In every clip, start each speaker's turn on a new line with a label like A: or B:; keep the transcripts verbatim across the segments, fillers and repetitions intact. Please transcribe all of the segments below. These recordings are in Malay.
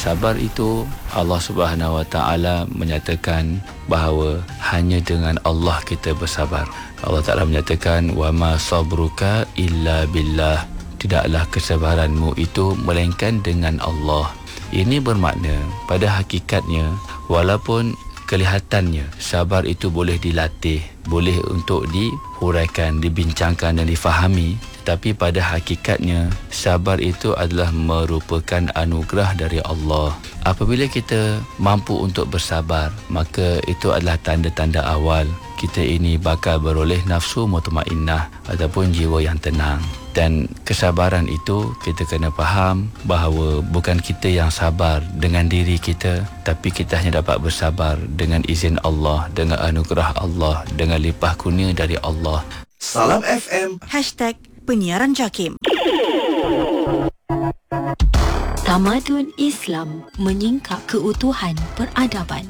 A: Sabar itu Allah Subhanahu Wa Taala menyatakan bahawa hanya dengan Allah kita bersabar. Allah Taala menyatakan wa ma sabruka illa billah. Tidaklah kesabaranmu itu melainkan dengan Allah. Ini bermakna pada hakikatnya walaupun kelihatannya sabar itu boleh dilatih, boleh untuk dihuraikan, dibincangkan dan difahami, tapi pada hakikatnya sabar itu adalah merupakan anugerah dari Allah. Apabila kita mampu untuk bersabar, maka itu adalah tanda-tanda awal kita ini bakal beroleh nafsu mutmainnah ataupun jiwa yang tenang. Dan kesabaran itu kita kena faham bahawa bukan kita yang sabar dengan diri kita, tapi kita hanya dapat bersabar dengan izin Allah, dengan anugerah Allah, dengan limpah kurnia dari Allah.
B: Salam F M
C: Hashtag Penyiaran Jakim.
D: Tamadun Islam menyingkap keutuhan peradaban.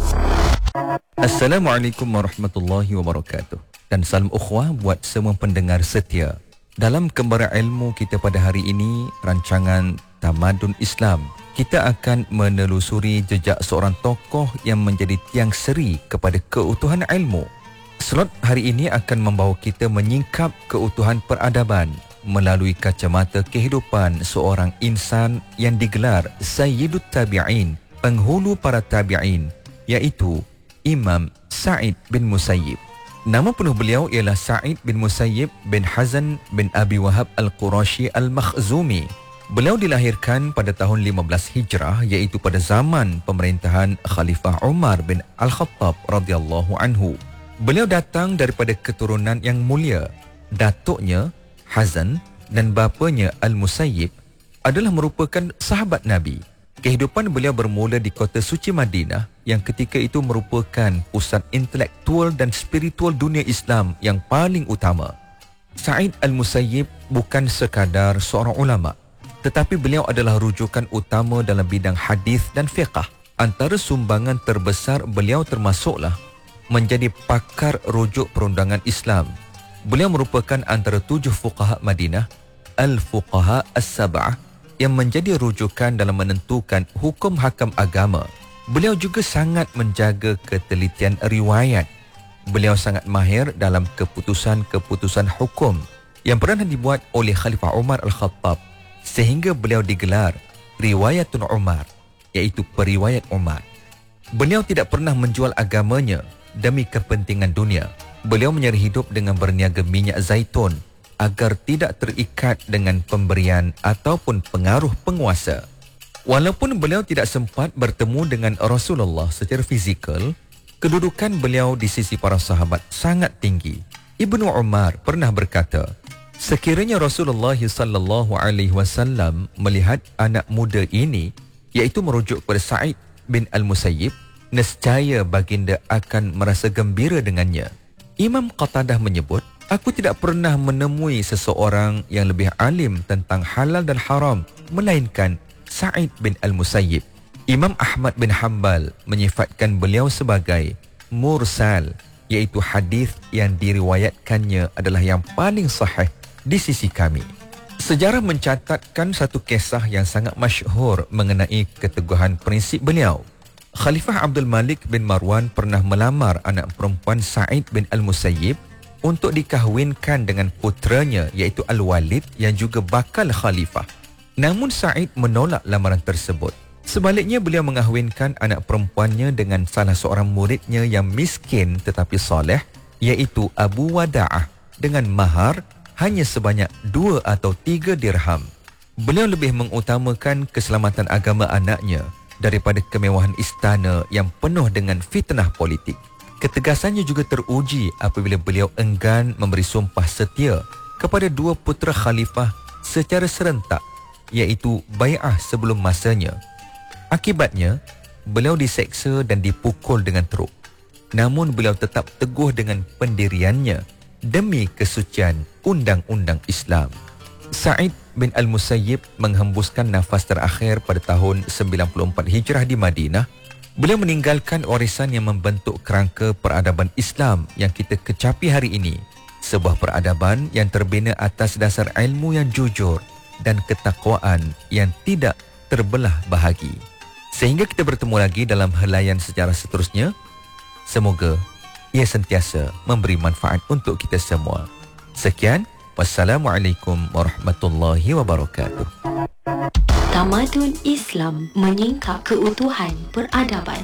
E: Assalamualaikum warahmatullahi wabarakatuh. Dan salam ukhwah buat semua pendengar setia. Dalam Kembara Ilmu kita pada hari ini, rancangan Tamadun Islam, kita akan menelusuri jejak seorang tokoh yang menjadi tiang seri kepada keutuhan ilmu. Slot hari ini akan membawa kita menyingkap keutuhan peradaban melalui kacamata kehidupan seorang insan yang digelar Sayyidut Tabi'in, penghulu para tabi'in, iaitu Imam Sa'id bin Musayyib. Nama penuh beliau ialah Sa'id bin Musayyib bin Hazan bin Abi Wahab Al-Qurashi Al-Makhzumi. Beliau dilahirkan pada tahun lima belas Hijrah, iaitu pada zaman pemerintahan Khalifah Umar bin Al-Khattab radhiyallahu anhu. Beliau datang daripada keturunan yang mulia. Datuknya Hazan dan bapanya Al-Musayyib adalah merupakan sahabat Nabi. Kehidupan beliau bermula di kota suci Madinah yang ketika itu merupakan pusat intelektual dan spiritual dunia Islam yang paling utama. Sa'id Al-Musayyib bukan sekadar seorang ulama, tetapi beliau adalah rujukan utama dalam bidang hadis dan fiqh. Antara sumbangan terbesar beliau termasuklah menjadi pakar rujuk perundangan Islam. Beliau merupakan antara tujuh fuqaha Madinah, Al-Fuqaha As-Sab'ah, yang menjadi rujukan dalam menentukan hukum hakam agama. Beliau juga sangat menjaga ketelitian riwayat. Beliau sangat mahir dalam keputusan-keputusan hukum yang pernah dibuat oleh Khalifah Umar Al-Khattab, sehingga beliau digelar Riwayatun Umar, iaitu periwayat Umar. Beliau tidak pernah menjual agamanya demi kepentingan dunia. Beliau menyeri hidup dengan berniaga minyak zaitun agar tidak terikat dengan pemberian ataupun pengaruh penguasa. Walaupun beliau tidak sempat bertemu dengan Rasulullah secara fizikal, kedudukan beliau di sisi para sahabat sangat tinggi. Ibnu Umar pernah berkata, sekiranya Rasulullah sallallahu alaihi wasallam melihat anak muda ini, iaitu merujuk kepada Sa'id bin Al-Musayyib, nescaya baginda akan merasa gembira dengannya. Imam Qatadah menyebut, aku tidak pernah menemui seseorang yang lebih alim tentang halal dan haram melainkan Sa'id bin Al-Musayyib. Imam Ahmad bin Hanbal menyifatkan beliau sebagai mursal, iaitu hadis yang diriwayatkannya adalah yang paling sahih di sisi kami. Sejarah mencatatkan satu kisah yang sangat masyhur mengenai keteguhan prinsip beliau. Khalifah Abdul Malik bin Marwan pernah melamar anak perempuan Sa'id bin Al-Musayyib untuk dikahwinkan dengan putranya, iaitu Al-Walid yang juga bakal khalifah. Namun Sa'id menolak lamaran tersebut. Sebaliknya beliau mengahwinkan anak perempuannya dengan salah seorang muridnya yang miskin tetapi soleh, iaitu Abu Wada'ah, dengan mahar hanya sebanyak dua atau tiga dirham. Beliau lebih mengutamakan keselamatan agama anaknya daripada kemewahan istana yang penuh dengan fitnah politik. Ketegasannya juga teruji apabila beliau enggan memberi sumpah setia kepada dua putera khalifah secara serentak, iaitu bai'ah sebelum masanya. Akibatnya, beliau diseksa dan dipukul dengan teruk. Namun beliau tetap teguh dengan pendiriannya demi kesucian undang-undang Islam. Sa'id bin Al-Musayyib menghembuskan nafas terakhir pada tahun sembilan puluh empat Hijrah di Madinah. Beliau meninggalkan warisan yang membentuk kerangka peradaban Islam yang kita kecapi hari ini. Sebuah peradaban yang terbina atas dasar ilmu yang jujur dan ketakwaan yang tidak terbelah bahagi. Sehingga kita bertemu lagi dalam helaian sejarah seterusnya, semoga ia sentiasa memberi manfaat untuk kita semua. Sekian, wassalamualaikum warahmatullahi wabarakatuh.
D: Tamadun Islam menyingkap keutuhan peradaban.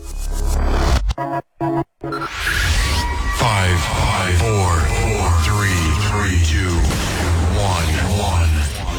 B: Five, five, four, four, three, three, two, one, one.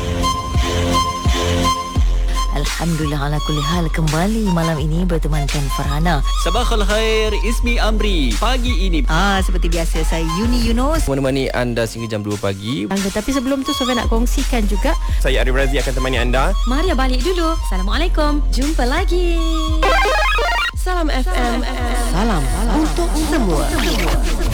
F: Alhamdulillah ala kulli hal, kembali malam ini bertemankan Farhana.
G: Sabahul khair, Ismi Amri. Pagi ini
C: Ah, seperti biasa saya Yuni Yunus.
G: menemani anda sehingga jam dua pagi.
H: Tapi sebelum tu Sofia nak kongsikan juga.
I: Saya Arif Razi akan temani anda.
D: Maria balik dulu. Assalamualaikum. Jumpa lagi.
H: Salam F M. Salam untuk semua.